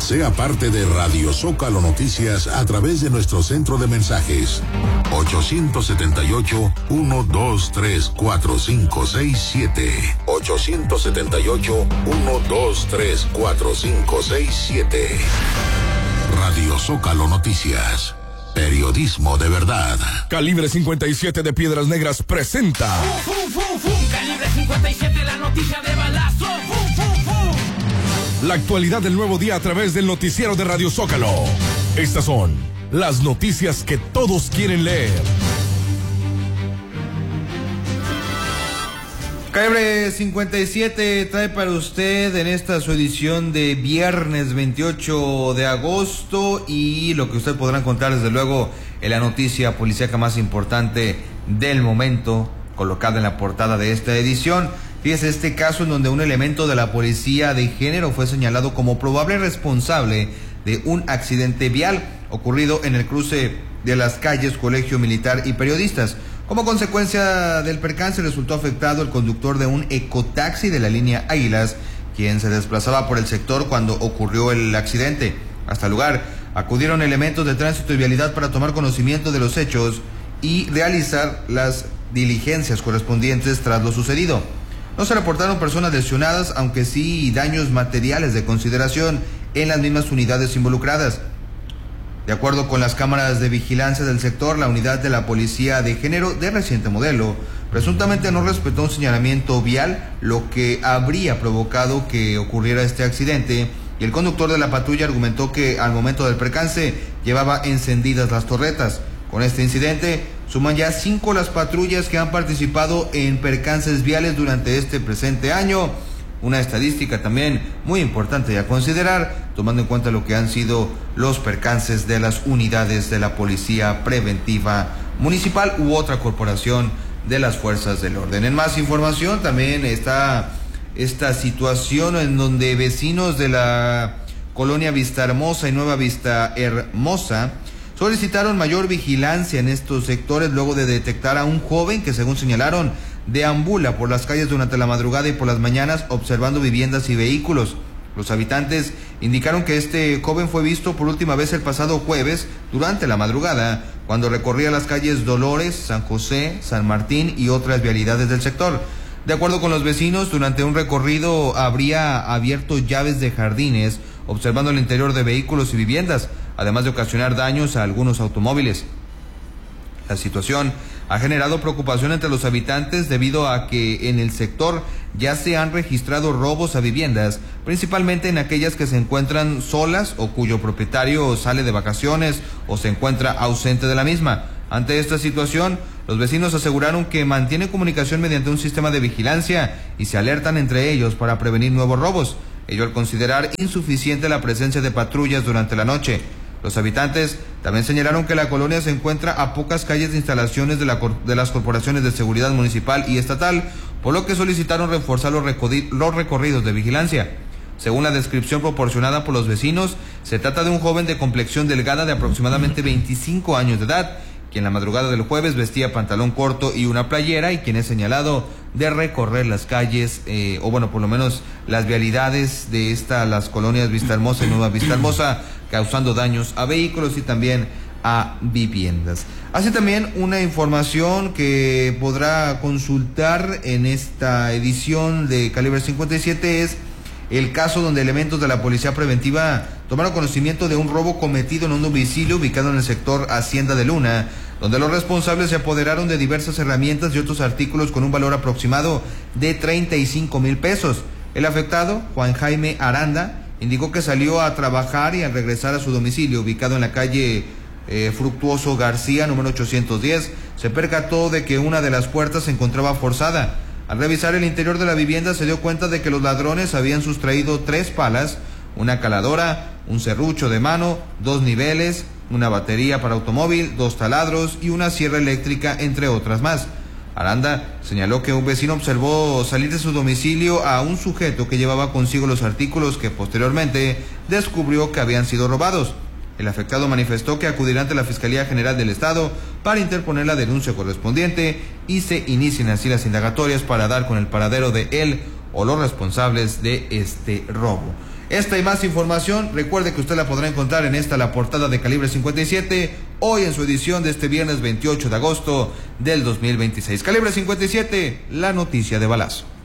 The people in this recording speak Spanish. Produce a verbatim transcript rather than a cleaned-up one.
Sea parte de Radio Zócalo Noticias a través de nuestro centro de mensajes ochocientos setenta y ocho, ciento veintitrés, cuarenta y cinco sesenta y siete. ochocientos setenta y ocho, ciento veintitrés, cuarenta y cinco sesenta y siete. Radio Zócalo Noticias. Periodismo de verdad. Calibre cincuenta y siete de Piedras Negras presenta. ¡Fum, fum, fum, fum! Calibre cincuenta y siete, la noticia de balazo. ¡Fum, fum, fum! La actualidad del nuevo día a través del noticiero de Radio Zócalo. Estas son las noticias que todos quieren leer. Calibre cincuenta y siete trae para usted en esta su edición de viernes veintiocho de agosto y lo que usted podrá encontrar desde luego en la noticia policíaca más importante del momento colocada en la portada de esta edición. Fíjese este caso en donde un elemento de la policía de género fue señalado como probable responsable de un accidente vial ocurrido en el cruce de las calles Colegio Militar y Periodistas. Como consecuencia del percance resultó afectado el conductor de un ecotaxi de la línea Águilas, quien se desplazaba por el sector cuando ocurrió el accidente. Hasta el lugar acudieron elementos de tránsito y vialidad para tomar conocimiento de los hechos y realizar las diligencias correspondientes tras lo sucedido. No se reportaron personas lesionadas, aunque sí daños materiales de consideración en las mismas unidades involucradas. De acuerdo con las cámaras de vigilancia del sector, la unidad de la policía de género de reciente modelo presuntamente no respetó un señalamiento vial, lo que habría provocado que ocurriera este accidente, y el conductor de la patrulla argumentó que al momento del percance llevaba encendidas las torretas. Con este incidente suman ya cinco las patrullas que han participado en percances viales durante este presente año. Una estadística también muy importante a considerar, tomando en cuenta lo que han sido los percances de las unidades de la Policía Preventiva Municipal u otra corporación de las fuerzas del orden. En más información también está esta situación en donde vecinos de la colonia Vista Hermosa y Nueva Vista Hermosa solicitaron mayor vigilancia en estos sectores luego de detectar a un joven que, según señalaron, deambula por las calles durante la madrugada y por las mañanas observando viviendas y vehículos. Los habitantes indicaron que este joven fue visto por última vez el pasado jueves durante la madrugada, cuando recorría las calles Dolores, San José, San Martín y otras vialidades del sector. De acuerdo con los vecinos, durante un recorrido habría abierto llaves de jardines, observando el interior de vehículos y viviendas, además de ocasionar daños a algunos automóviles. La situación ha generado preocupación entre los habitantes debido a que en el sector ya se han registrado robos a viviendas, principalmente en aquellas que se encuentran solas o cuyo propietario sale de vacaciones o se encuentra ausente de la misma. Ante esta situación, los vecinos aseguraron que mantienen comunicación mediante un sistema de vigilancia y se alertan entre ellos para prevenir nuevos robos, ello al considerar insuficiente la presencia de patrullas durante la noche. Los habitantes también señalaron que la colonia se encuentra a pocas calles de instalaciones de, la, de las corporaciones de seguridad municipal y estatal, por lo que solicitaron reforzar los, los recorridos de vigilancia. Según la descripción proporcionada por los vecinos, se trata de un joven de complexión delgada de aproximadamente veinticinco años de edad, quien la madrugada del jueves vestía pantalón corto y una playera y quien es señalado de recorrer las calles, eh, o bueno, por lo menos las vialidades de esta, las colonias Vista Hermosa y Nueva Vista Hermosa, causando daños a vehículos y también a viviendas. Así también una información que podrá consultar en esta edición de Calibre cincuenta y siete es el caso donde elementos de la Policía Preventiva tomaron conocimiento de un robo cometido en un domicilio ubicado en el sector Hacienda de Luna, donde los responsables se apoderaron de diversas herramientas y otros artículos con un valor aproximado de treinta y cinco mil pesos. El afectado, Juan Jaime Aranda, indicó que salió a trabajar y al regresar a su domicilio, ubicado en la calle eh, Fructuoso García, número ochocientos diez, se percató de que una de las puertas se encontraba forzada. Al revisar el interior de la vivienda se dio cuenta de que los ladrones habían sustraído tres palas, una caladora, un serrucho de mano, dos niveles, una batería para automóvil, dos taladros y una sierra eléctrica, entre otras más. Aranda señaló que un vecino observó salir de su domicilio a un sujeto que llevaba consigo los artículos que posteriormente descubrió que habían sido robados. El afectado manifestó que acudirá ante la Fiscalía General del Estado para interponer la denuncia correspondiente y se inicien así las indagatorias para dar con el paradero de él o los responsables de este robo. Esta y más información, recuerde que usted la podrá encontrar en esta, la portada de Calibre cincuenta y siete, hoy en su edición de este viernes veintiocho de agosto del dos mil veintiséis. Calibre cincuenta y siete, la noticia de balazo.